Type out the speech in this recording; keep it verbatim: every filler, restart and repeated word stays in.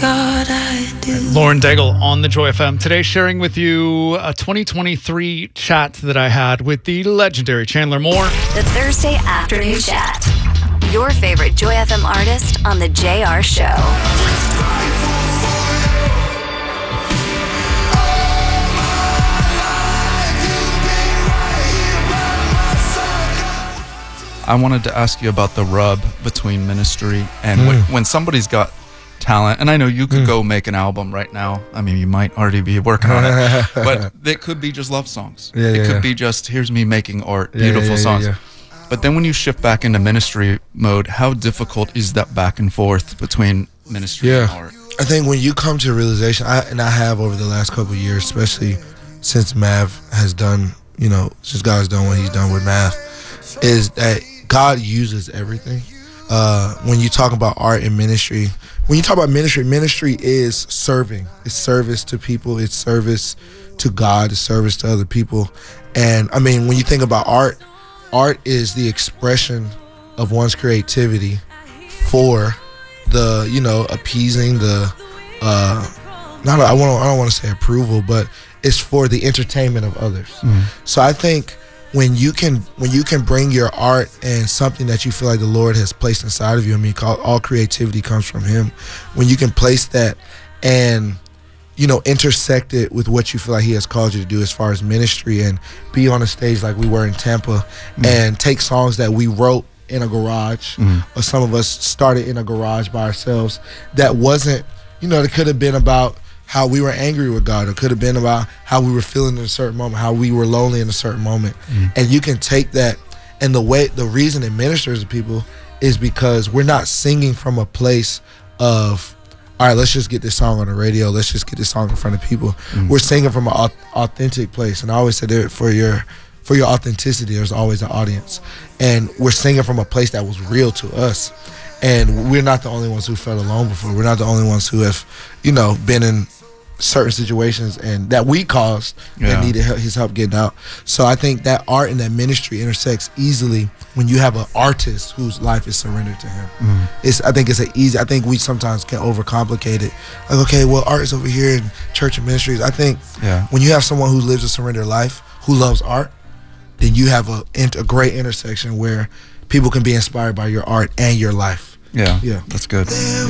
God I do. Lauren Daigle on the Joy F M. Today sharing with you a twenty twenty-three chat that I had with the legendary Chandler Moore. The Thursday Afternoon Chat. Your favorite Joy F M artist on The J R Show. I wanted to ask you about the rub between ministry and mm. when, when somebody's got talent, and I know you could mm. go make an album right now. I mean, you might already be working on it, but it could be just love songs. Yeah, it yeah, could yeah. be just, here's me making art, yeah, beautiful yeah, yeah, songs. Yeah. But then when you shift back into ministry mode, how difficult is that back and forth between ministry yeah. and art? I think when you come to a realization, I, and I have over the last couple of years, especially since Mav has done, you know, since God has done what he's done with Mav, is that God uses everything. Uh, when you talk about art and ministry, when you talk about ministry, ministry is serving. It's service to people. It's service to God. It's service to other people. And I mean, when you think about art, art is the expression of one's creativity for the, you know, appeasing the, uh, not I want I don't want to say approval, but it's for the entertainment of others. Mm. So I think when you can when you can bring your art and something that you feel like the Lord has placed inside of you, I mean, all creativity comes from Him. When you can place that and, you know, intersect it with what you feel like He has called you to do as far as ministry, and be on a stage like we were in Tampa, mm. and take songs that we wrote in a garage, mm. or some of us started in a garage by ourselves, that wasn't, you know, it could have been about how we were angry with God, or could have been about how we were feeling in a certain moment, how we were lonely in a certain moment. Mm. And you can take that, and the way, the reason it ministers to people is because we're not singing from a place of, all right, let's just get this song on the radio, let's just get this song in front of people. Mm. We're singing from an authentic place. And I always say that for your for your authenticity, there's always an audience. And we're singing from a place that was real to us. And we're not the only ones who felt alone before. We're not the only ones who have, you know, been in certain situations and that we caused yeah. and needed his help getting out. So I think that art and that ministry intersects easily when you have an artist whose life is surrendered to Him. Mm. It's I think it's an easy. I think we sometimes can overcomplicate it. Like, okay, well, art is over here in church and ministries. I think yeah. when you have someone who lives a surrendered life, who loves art, then you have a, a great intersection where people can be inspired by your art and your life. Yeah, yeah, that's good. There